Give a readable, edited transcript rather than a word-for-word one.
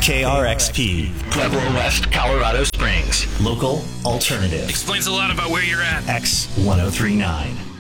KRXP, Pueblo West, Colorado Springs. Local alternative. Explains a lot about where you're at. X1039.